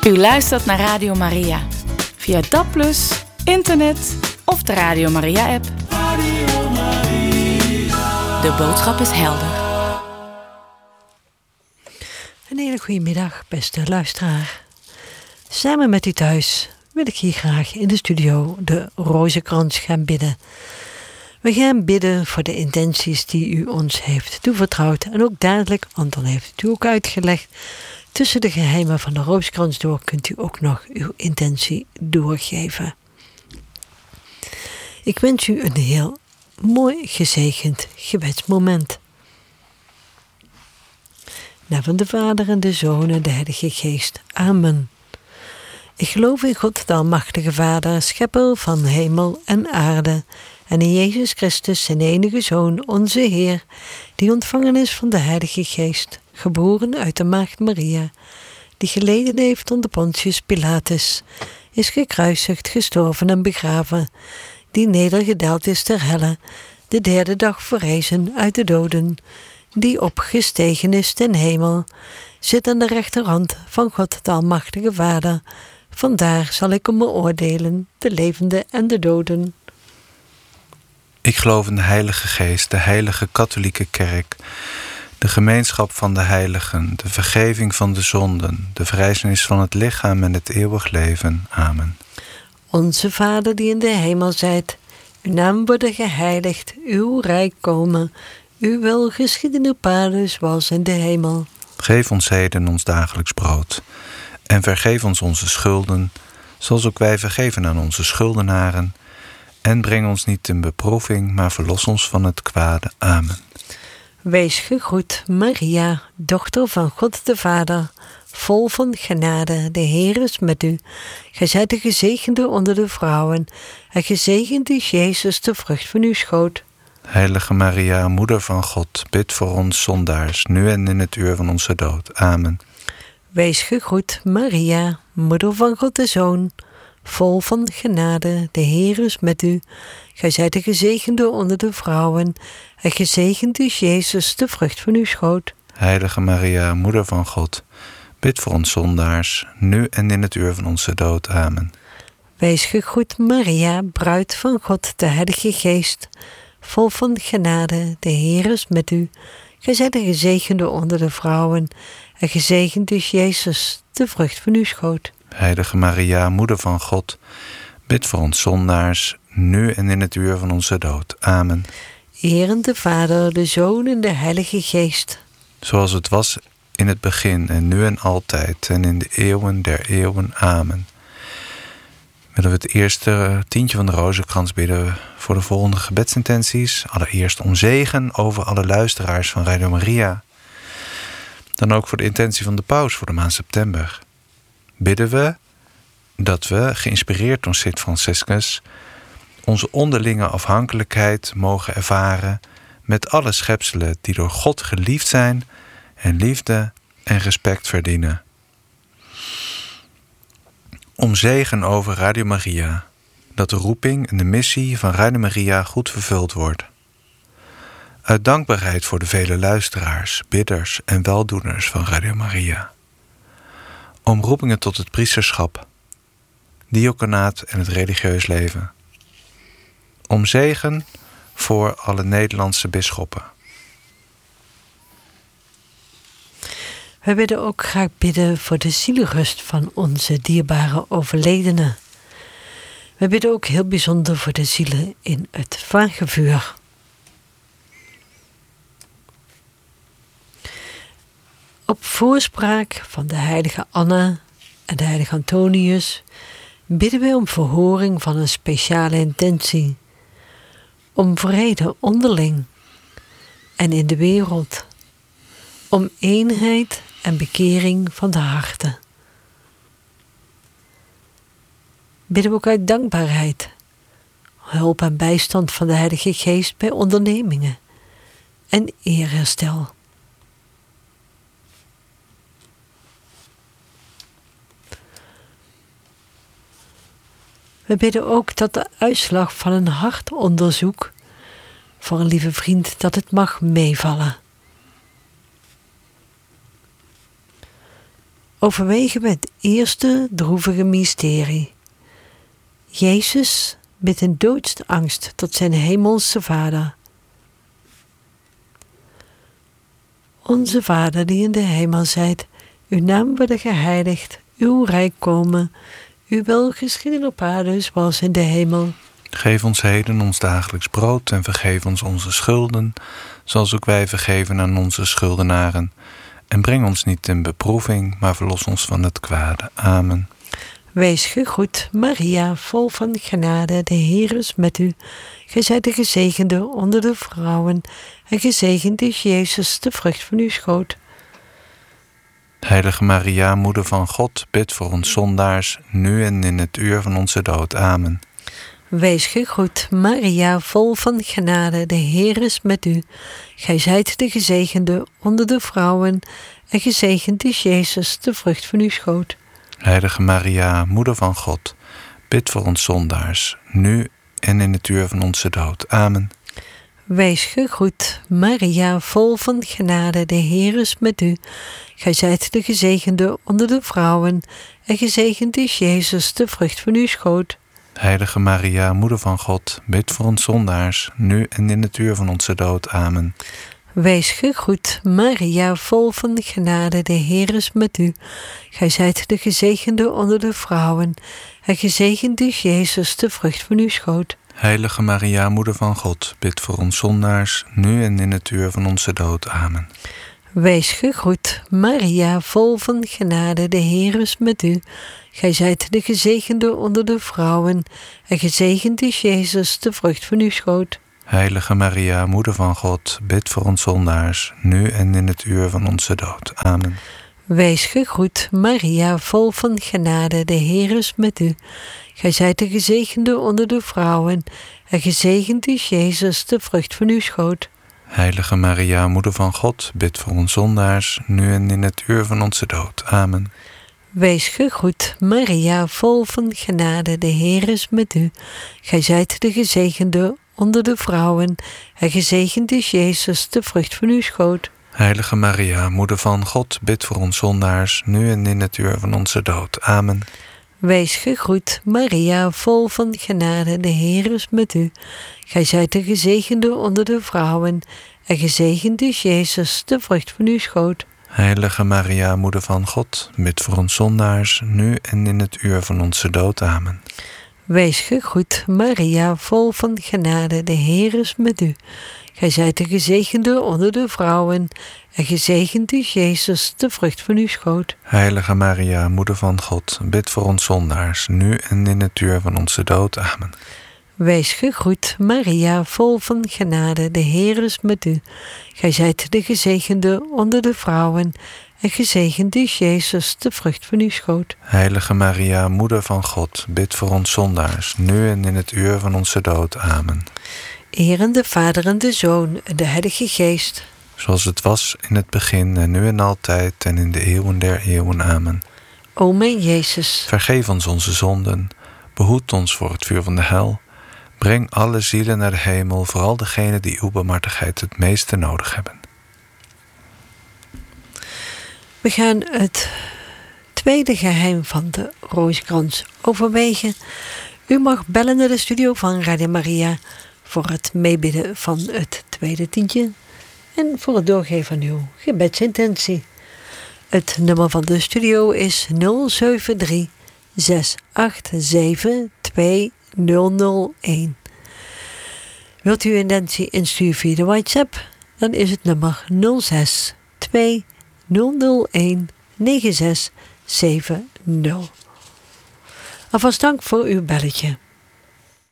U luistert naar Radio Maria. Via DAB+, internet of de Radio Maria-app. Radio Maria. De boodschap is helder. Een hele goede middag, beste luisteraar. Samen met u thuis wil ik hier graag in de studio de Rozenkrans gaan bidden. We gaan bidden voor de intenties die u ons heeft toevertrouwd. En ook dadelijk, want dan heeft u ook uitgelegd, tussen de geheimen van de Rozenkrans door kunt u ook nog uw intentie doorgeven. Ik wens u een heel mooi gezegend gebedsmoment. Naam van de Vader en de Zoon en de Heilige Geest. Amen. Ik geloof in God, de Almachtige Vader, schepper van hemel en aarde, en in Jezus Christus, zijn enige Zoon, onze Heer, die ontvangen is van de Heilige Geest, geboren uit de Maagd Maria, die geleden heeft onder Pontius Pilatus, is gekruisigd, gestorven en begraven, die nedergedaald is ter helle, de derde dag verrezen uit de doden, die opgestegen is ten hemel, zit aan de rechterhand van God de Almachtige Vader. Vandaar zal ik hem beoordelen, de levenden en de doden. Ik geloof in de Heilige Geest, de Heilige Katholieke Kerk, de gemeenschap van de heiligen, de vergeving van de zonden, de verrijzenis van het lichaam en het eeuwig leven. Amen. Onze Vader die in de hemel zijt, uw naam worden geheiligd, uw rijk komen, uw wil geschieden op aarde zoals in de hemel. Geef ons heden ons dagelijks brood. En vergeef ons onze schulden, zoals ook wij vergeven aan onze schuldenaren. En breng ons niet in beproeving, maar verlos ons van het kwade. Amen. Wees gegroet, Maria, dochter van God de Vader, vol van genade. De Heer is met u. Gij zijt de gezegende onder de vrouwen, en gezegend is Jezus, de vrucht van uw schoot. Heilige Maria, Moeder van God, bid voor ons zondaars, nu en in het uur van onze dood. Amen. Wees gegroet, Maria, Moeder van God de Zoon, vol van genade. De Heer is met u. Gij zijt de gezegende onder de vrouwen, en gezegend is Jezus, de vrucht van uw schoot. Heilige Maria, Moeder van God, bid voor ons zondaars, nu en in het uur van onze dood. Amen. Wees gegroet, Maria, bruid van God, de Heilige Geest, vol van genade. De Heer is met u. Gij zijt de gezegende onder de vrouwen, en gezegend is Jezus, de vrucht van uw schoot. Heilige Maria, Moeder van God, bid voor ons zondaars, nu en in het uur van onze dood. Amen. Eer de Vader, de Zoon en de Heilige Geest. Zoals het was in het begin en nu en altijd en in de eeuwen der eeuwen. Amen. Willen we het eerste tientje van de Rozenkrans bidden voor de volgende gebedsintenties. Allereerst om zegen over alle luisteraars van Radio Maria. Dan ook voor de intentie van de paus voor de maand september. Bidden we dat we, geïnspireerd door Sint Franciscus, onze onderlinge afhankelijkheid mogen ervaren met alle schepselen die door God geliefd zijn en liefde en respect verdienen. Om zegen over Radio Maria, dat de roeping en de missie van Radio Maria goed vervuld wordt. Uit dankbaarheid voor de vele luisteraars, bidders en weldoeners van Radio Maria. Om roepingen tot het priesterschap, diaconaat en het religieus leven. Om zegen voor alle Nederlandse bisschoppen. We willen ook graag bidden voor de zielenrust van onze dierbare overledenen. We bidden ook heel bijzonder voor de zielen in het vagevuur. Op voorspraak van de heilige Anna en de heilige Antonius bidden we om verhoring van een speciale intentie. Om vrede onderling en in de wereld. Om eenheid en bekering van de harten. Bidden we ook uit dankbaarheid, hulp en bijstand van de Heilige Geest bij ondernemingen en eerherstel. We bidden ook dat de uitslag van een hartonderzoek voor een lieve vriend, dat het mag meevallen. overwegen we het eerste droevige mysterie. Jezus bidt in doodsangst tot zijn hemelse Vader. Onze Vader die in de hemel zijt, uw naam worden geheiligd, uw rijk komen, uw wil geschieden op aarde zoals in de hemel. Geef ons heden ons dagelijks brood en vergeef ons onze schulden, zoals ook wij vergeven aan onze schuldenaren. En breng ons niet in beproeving, maar verlos ons van het kwade. Amen. Wees gegroet, Maria, vol van genade, de Heer is met u. Gij zijt de gezegende onder de vrouwen, en gezegend is Jezus, de vrucht van uw schoot. Heilige Maria, moeder van God, bid voor ons zondaars, nu en in het uur van onze dood. Amen. Wees gegroet, Maria, vol van genade, de Heer is met u. Gij zijt de gezegende onder de vrouwen, en gezegend is Jezus, de vrucht van uw schoot. Heilige Maria, moeder van God, bid voor ons zondaars, nu en in het uur van onze dood. Amen. Wees gegroet, Maria, vol van genade, de Heer is met u. Gij zijt de gezegende onder de vrouwen, en gezegend is Jezus, de vrucht van uw schoot. Heilige Maria, moeder van God, bid voor ons zondaars, nu en in het uur van onze dood. Amen. Wees gegroet, Maria, vol van genade, de Heer is met u. Gij zijt de gezegende onder de vrouwen, en gezegend is Jezus, de vrucht van uw schoot. Heilige Maria, moeder van God, bid voor ons zondaars, nu en in het uur van onze dood. Amen. Wees gegroet, Maria, vol van genade, de Heer is met u. Gij zijt de gezegende onder de vrouwen, en gezegend is Jezus, de vrucht van uw schoot. Heilige Maria, moeder van God, bid voor ons zondaars, nu en in het uur van onze dood. Amen. Wees gegroet, Maria, vol van genade, de Heer is met u. Gij zijt de gezegende onder de vrouwen, en gezegend is Jezus, de vrucht van uw schoot. Heilige Maria, moeder van God, bid voor ons zondaars, nu en in het uur van onze dood. Amen. Wees gegroet, Maria, vol van genade, de Heer is met u. Gij zijt de gezegende onder de vrouwen, en gezegend is Jezus, de vrucht van uw schoot. Heilige Maria, moeder van God, bid voor ons zondaars, nu en in het uur van onze dood. Amen. Wees gegroet, Maria, vol van genade, de Heer is met u. Gij zijt de gezegende onder de vrouwen, en gezegend is Jezus, de vrucht van uw schoot. Heilige Maria, moeder van God, bid voor ons zondaars, nu en in het uur van onze dood. Amen. Wees gegroet, Maria, vol van genade, de Heer is met u. Gij zijt de gezegende onder de vrouwen, en gezegend is Jezus, de vrucht van uw schoot. Heilige Maria, moeder van God, bid voor ons zondaars, nu en in het uur van onze dood. Amen. Wees gegroet, Maria, vol van genade, de Heer is met u. Gij zijt de gezegende onder de vrouwen, en gezegend is Jezus, de vrucht van uw schoot. Heilige Maria, moeder van God, bid voor ons zondaars, nu en in het uur van onze dood. Amen. Eer aan de Vader en de Zoon en de Heilige Geest. Zoals het was in het begin en nu en altijd en in de eeuwen der eeuwen. Amen. O mijn Jezus, Vergeef ons onze zonden, behoed ons voor het vuur van de hel. Breng alle zielen naar de hemel, vooral degenen die uw barmhartigheid het meeste nodig hebben. we gaan het tweede geheim van de Rozenkrans overwegen. U mag bellen naar de studio van Radio Maria voor het meebidden van het tweede tientje en voor het doorgeven van uw gebedsintentie. Het nummer van de studio is 073 687 2001. Wilt u uw intentie insturen via de WhatsApp? Dan is het nummer 06 2001 9670. Alvast dank voor uw belletje.